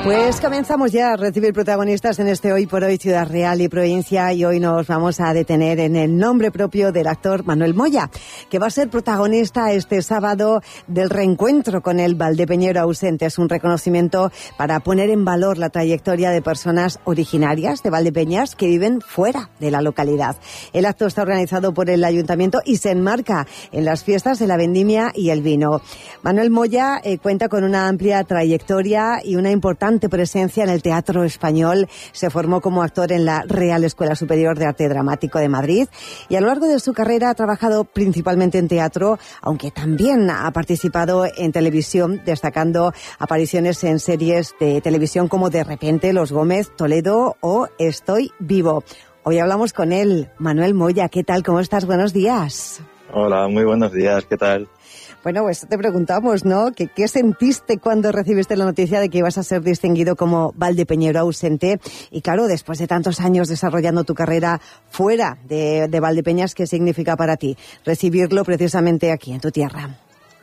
Pues comenzamos ya a recibir protagonistas en este Hoy por Hoy Ciudad Real y Provincia, y hoy nos vamos a detener en el nombre propio del actor Manuel Moya, que va a ser protagonista este sábado del reencuentro con el valdepeñero ausente. Es un reconocimiento para poner en valor la trayectoria de personas originarias de Valdepeñas que viven fuera de la localidad. El acto está organizado por el Ayuntamiento y se enmarca en las fiestas de la vendimia y el vino. Manuel Moya cuenta con una amplia trayectoria y una importante presencia en el teatro español. Se formó como actor en la Real Escuela Superior de Arte Dramático de Madrid y a lo largo de su carrera ha trabajado principalmente en teatro, aunque también ha participado en televisión, destacando apariciones en series de televisión como De repente, Los Gómez, Toledo o Estoy vivo. Hoy hablamos con él. Manuel Moya, ¿qué tal? ¿Cómo estás? Buenos días. Hola, muy buenos días. ¿Qué tal? Bueno, pues te preguntamos, ¿no? ¿Qué sentiste cuando recibiste la noticia de que ibas a ser distinguido como valdepeñero ausente? Y claro, después de tantos años desarrollando tu carrera fuera de Valdepeñas, ¿qué significa para ti recibirlo precisamente aquí, en tu tierra?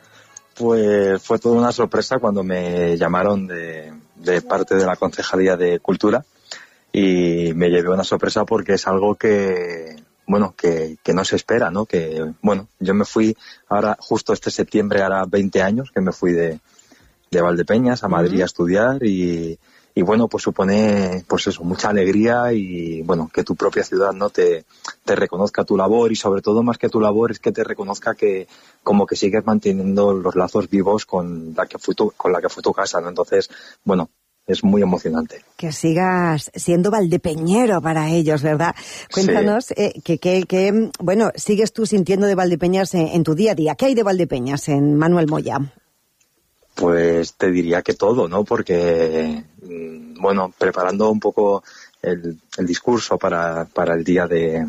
Pues fue toda una sorpresa cuando me llamaron de parte de la Concejalía de Cultura y me llevé una sorpresa porque es algo que no se espera, ¿no? Yo me fui ahora, justo este septiembre, hará 20 años que me fui de Valdepeñas a Madrid a estudiar y bueno, pues supone, pues eso, mucha alegría y bueno, que tu propia ciudad, ¿no? te reconozca tu labor y sobre todo más que tu labor es que te reconozca que como que sigues manteniendo los lazos vivos con la que fue tu casa, ¿no? Entonces, bueno, es muy emocionante. Que sigas siendo valdepeñero para ellos, ¿verdad? Cuéntanos, sí. Bueno, sigues tú sintiendo de Valdepeñas en tu día a día. ¿Qué hay de Valdepeñas en Manuel Moya? Pues te diría que todo, ¿no? Porque, bueno, preparando un poco el discurso para el día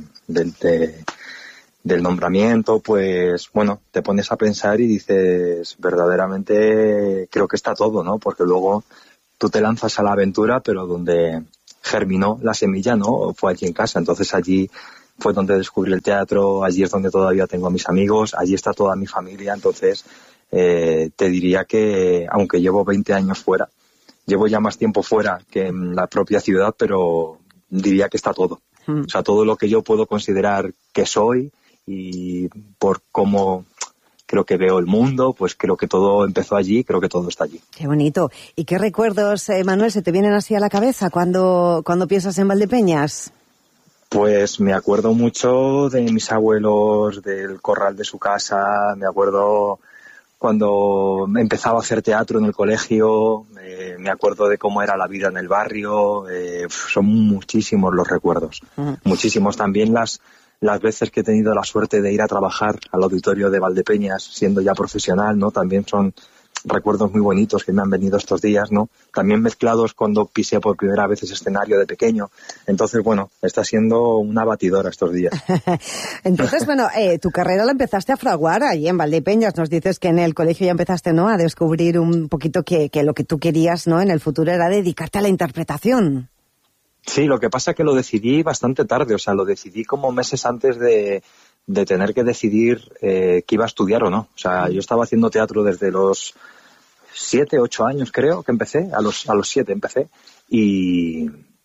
del nombramiento, pues, bueno, te pones a pensar y dices, verdaderamente creo que está todo, ¿no? Porque luego tú te lanzas a la aventura, pero donde germinó la semilla, ¿no? Fue allí en casa. Entonces allí fue donde descubrí el teatro, allí es donde todavía tengo a mis amigos, allí está toda mi familia. Entonces te diría que, aunque llevo 20 años fuera, llevo ya más tiempo fuera que en la propia ciudad, pero diría que está todo. O sea, todo lo que yo puedo considerar que soy y por cómo creo que veo el mundo, pues creo que todo empezó allí, creo que todo está allí. Qué bonito. ¿Y qué recuerdos, Manuel, se te vienen así a la cabeza cuando piensas en Valdepeñas? Pues me acuerdo mucho de mis abuelos, del corral de su casa, me acuerdo cuando empezaba a hacer teatro en el colegio, me acuerdo de cómo era la vida en el barrio, son muchísimos los recuerdos, muchísimos. También las veces que he tenido la suerte de ir a trabajar al auditorio de Valdepeñas, siendo ya profesional, ¿no? También son recuerdos muy bonitos que me han venido estos días, ¿no? También mezclados cuando pisé por primera vez ese escenario de pequeño. Entonces, bueno, está siendo una batidora estos días. Entonces, bueno, tu carrera la empezaste a fraguar ahí en Valdepeñas. Nos dices que en el colegio ya empezaste, ¿no?, a descubrir un poquito que lo que tú querías, ¿no?, en el futuro era dedicarte a la interpretación. Sí, lo que pasa es que lo decidí bastante tarde, o sea, lo decidí como meses antes de tener que decidir qué iba a estudiar o no. O sea, yo estaba haciendo teatro desde los 7, 8 años, creo que empecé, a los 7 empecé, y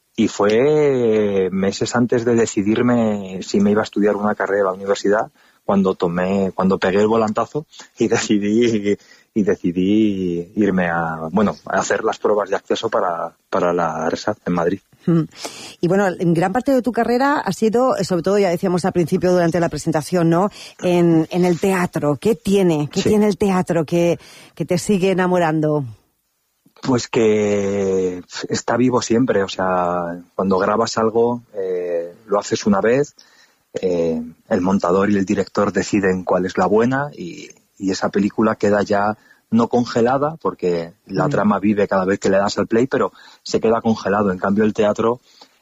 fue meses antes de decidirme si me iba a estudiar una carrera en la universidad, cuando pegué el volantazo y decidí irme a hacer las pruebas de acceso para la RESAD en Madrid. Y bueno, en gran parte de tu carrera ha sido, sobre todo ya decíamos al principio durante la presentación, ¿no?, en el teatro. ¿Qué tiene el teatro que te sigue enamorando? Pues que está vivo siempre, o sea, cuando grabas algo lo haces una vez, el montador y el director deciden cuál es la buena y esa película queda ya no congelada, porque la trama vive cada vez que le das al play, pero se queda congelado. En cambio, el teatro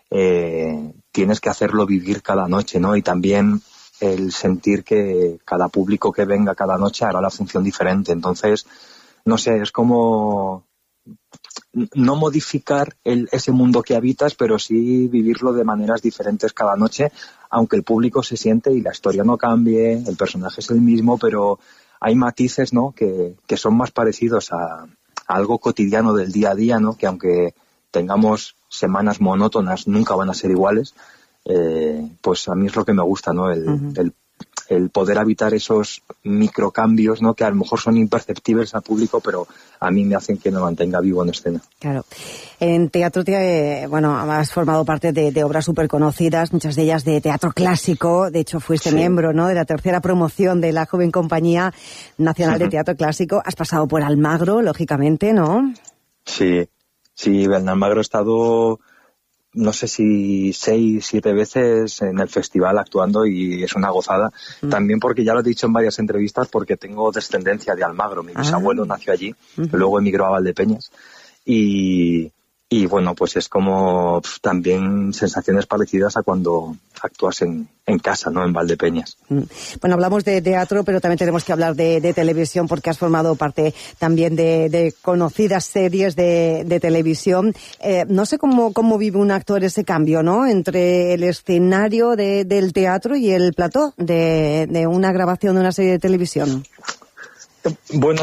tienes que hacerlo vivir cada noche, ¿no? Y también el sentir que cada público que venga cada noche hará la función diferente. Entonces, no sé, es como no modificar ese mundo que habitas, pero sí vivirlo de maneras diferentes cada noche, aunque el público se siente y la historia no cambie, el personaje es el mismo, pero hay matices, ¿no?, que son más parecidos algo cotidiano del día a día, ¿no? Que aunque tengamos semanas monótonas, nunca van a ser iguales. Pues a mí es lo que me gusta, ¿no? El poder habitar esos microcambios, ¿no? Que a lo mejor son imperceptibles al público, pero a mí me hacen que me mantenga vivo en escena. Claro. En teatro, has formado parte de obras súper conocidas, muchas de ellas de teatro clásico. De hecho, fuiste miembro, ¿no?, de la tercera promoción de la joven Compañía Nacional de Teatro Clásico. Has pasado por Almagro, lógicamente, ¿no? Sí, en Almagro he estado, no sé si 6, 7 veces en el festival actuando y es una gozada. También porque, ya lo he dicho en varias entrevistas, porque tengo descendencia de Almagro. Mi bisabuelo nació allí, luego emigró a Valdepeñas y bueno, pues es como también sensaciones parecidas a cuando actúas en casa, ¿no?, en Valdepeñas. Bueno, hablamos de teatro, pero también tenemos que hablar de televisión, porque has formado parte también de conocidas series de televisión. No sé cómo vive un actor ese cambio, ¿no?, entre el escenario del teatro y el plató de una grabación de una serie de televisión. Bueno,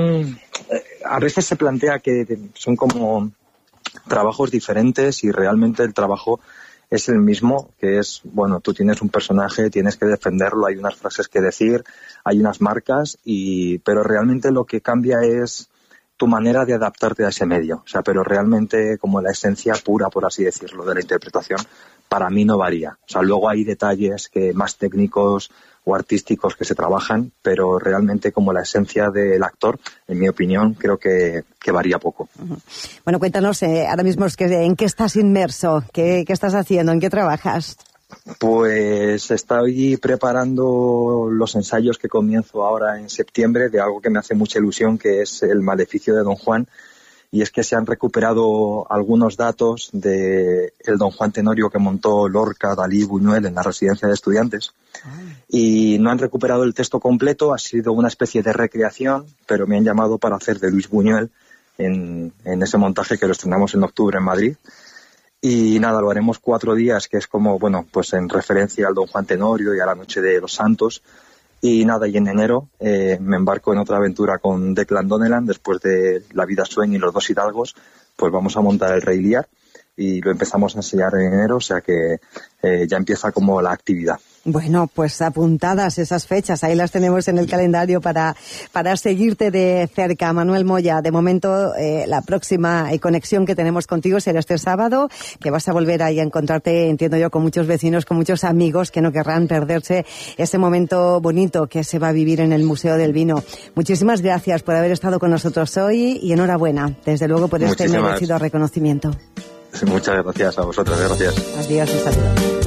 a veces se plantea que son como trabajos diferentes y realmente el trabajo es el mismo, que es, bueno, tú tienes un personaje, tienes que defenderlo, hay unas frases que decir, hay unas marcas, pero realmente lo que cambia es tu manera de adaptarte a ese medio. O sea, pero realmente como la esencia pura, por así decirlo, de la interpretación, para mí no varía. O sea, luego hay detalles más técnicos o artísticos que se trabajan, pero realmente como la esencia del actor, en mi opinión, creo que varía poco. Bueno, cuéntanos ahora mismo en qué estás inmerso, qué estás haciendo, en qué trabajas. Pues estoy preparando los ensayos que comienzo ahora en septiembre de algo que me hace mucha ilusión, que es el Maleficio de Don Juan. Y es que se han recuperado algunos datos de el Don Juan Tenorio que montó Lorca, Dalí, Buñuel en la residencia de estudiantes. Y no han recuperado el texto completo, ha sido una especie de recreación, pero me han llamado para hacer de Luis Buñuel en ese montaje que lo estrenamos en octubre en Madrid. Y nada, lo haremos 4 días, que es como, bueno, pues en referencia al Don Juan Tenorio y a la Noche de los Santos. Y nada, y en enero me embarco en otra aventura con Declan Donnellan, después de La vida sueña y Los dos hidalgos, pues vamos a montar El Rey Lear y lo empezamos a enseñar en enero, o sea que ya empieza como la actividad. Bueno, pues apuntadas esas fechas, ahí las tenemos en el calendario para seguirte de cerca. Manuel Moya, de momento la próxima conexión que tenemos contigo será este sábado, que vas a volver ahí a encontrarte, entiendo yo, con muchos vecinos, con muchos amigos que no querrán perderse ese momento bonito que se va a vivir en el Museo del Vino. Muchísimas gracias por haber estado con nosotros hoy y enhorabuena, desde luego, por este merecido reconocimiento. Muchas gracias a vosotros, gracias. Adiós, un saludo.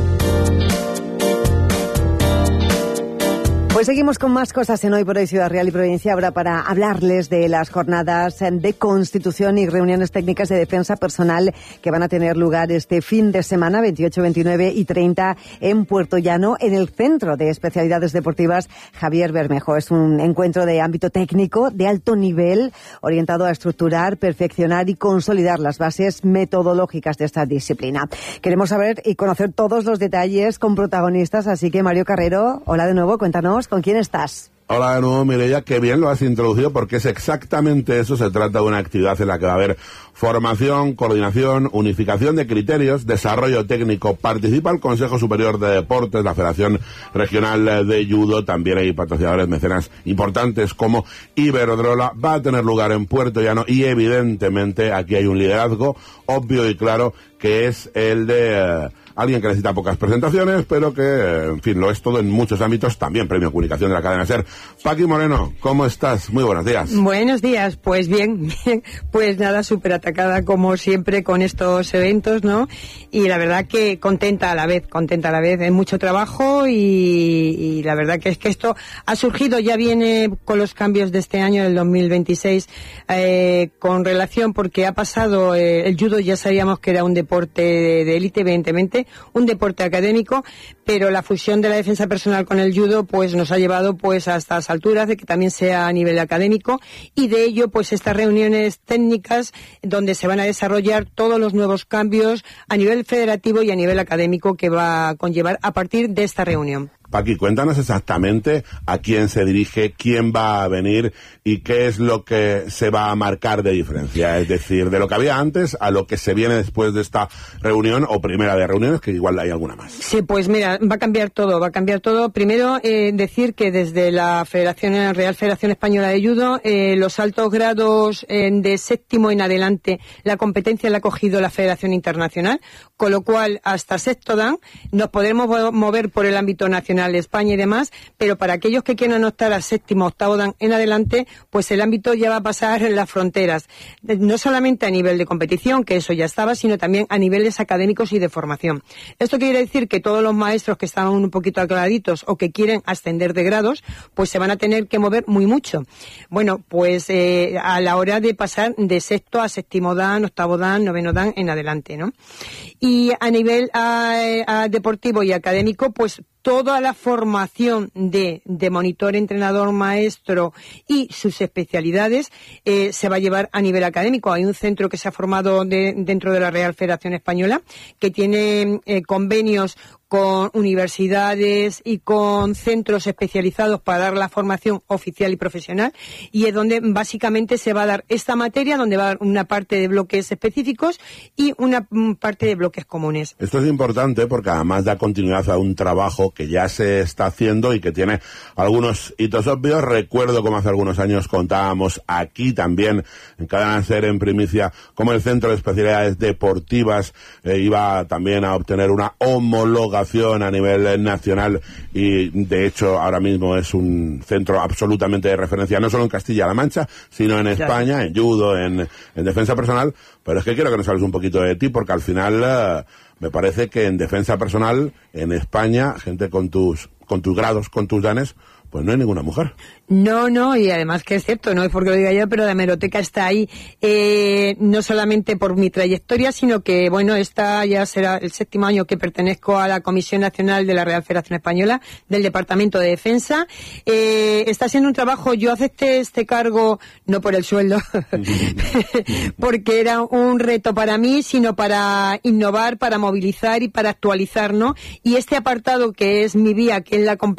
Pues seguimos con más cosas en Hoy por Hoy Ciudad Real y Provincia, ahora para hablarles de las jornadas de Constitución y reuniones técnicas de defensa personal que van a tener lugar este fin de semana, 28, 29 y 30 en Puerto Llano, en el Centro de Especialidades Deportivas Javier Bermejo. Es un encuentro de ámbito técnico de alto nivel, orientado a estructurar, perfeccionar y consolidar las bases metodológicas de esta disciplina. Queremos saber y conocer todos los detalles con protagonistas, así que Mario Carrero, hola de nuevo, cuéntanos. ¿Con quién estás? Hola de nuevo, Mireia, qué bien lo has introducido, porque es exactamente eso. Se trata de una actividad en la que va a haber formación, coordinación, unificación de criterios, desarrollo técnico. Participa el Consejo Superior de Deportes, la Federación Regional de Judo, también hay patrocinadores mecenas importantes como Iberdrola. Va a tener lugar en Puerto Llano y evidentemente aquí hay un liderazgo obvio y claro, que es el de alguien que necesita pocas presentaciones, pero que, en fin, lo es todo en muchos ámbitos, también premio de comunicación de la cadena SER. Paqui Moreno, ¿cómo estás? Muy buenos días. Buenos días, pues bien, pues nada, súper atacada como siempre con estos eventos, ¿no? Y la verdad que contenta a la vez, hay mucho trabajo y la verdad que es que esto ha surgido, ya viene con los cambios de este año, del 2026, con relación, porque ha pasado, el judo ya sabíamos que era un deporte de élite, evidentemente, un deporte académico, pero la fusión de la defensa personal con el judo pues nos ha llevado pues a estas alturas de que también sea a nivel académico, y de ello pues estas reuniones técnicas donde se van a desarrollar todos los nuevos cambios a nivel federativo y a nivel académico que va a conllevar a partir de esta reunión. Paqui, cuéntanos exactamente a quién se dirige, quién va a venir y qué es lo que se va a marcar de diferencia, es decir, de lo que había antes a lo que se viene después de esta reunión o primera de reuniones, que igual hay alguna más. Sí, pues mira, va a cambiar todo. Primero, decir que desde la Real Federación Española de Judo, los altos grados de séptimo en adelante, la competencia la ha cogido la Federación Internacional, con lo cual hasta sexto dan nos podremos mover por el ámbito nacional de España y demás, pero para aquellos que quieran optar a séptimo, octavo dan en adelante, pues el ámbito ya va a pasar en las fronteras, no solamente a nivel de competición, que eso ya estaba, sino también a niveles académicos y de formación. Esto quiere decir que todos los maestros que estaban un poquito aclaraditos o que quieren ascender de grados, pues se van a tener que mover muy mucho. Bueno, pues a la hora de pasar de sexto a séptimo dan, octavo dan, noveno dan en adelante, ¿no? Y a nivel deportivo y académico, pues toda la formación de monitor, entrenador, maestro y sus especialidades se va a llevar a nivel académico. Hay un centro que se ha formado dentro de la Real Federación Española que tiene convenios con universidades y con centros especializados para dar la formación oficial y profesional, y es donde básicamente se va a dar esta materia, donde va a dar una parte de bloques específicos y una parte de bloques comunes. Esto es importante porque además da continuidad a un trabajo que ya se está haciendo y que tiene algunos hitos obvios. Recuerdo como hace algunos años contábamos aquí también en Cadena SER en primicia como el Centro de Especialidades Deportivas iba también a obtener una homologación a nivel nacional y de hecho ahora mismo es un centro absolutamente de referencia, no solo en Castilla-La Mancha, sino en España, en judo, en defensa personal. Pero es que quiero que nos hables un poquito de ti, porque al final me parece que en defensa personal en España, gente con tus grados, con tus danes, pues no hay ninguna mujer. No, y además que es cierto, no es porque lo diga yo, pero la hemeroteca está ahí, no solamente por mi trayectoria, sino que, bueno, esta ya será el séptimo año que pertenezco a la Comisión Nacional de la Real Federación Española, del Departamento de Defensa. Está siendo un trabajo, yo acepté este cargo, no por el sueldo, porque era un reto para mí, sino para innovar, para movilizar y para actualizar, ¿no? Y este apartado que es mi vía, que es la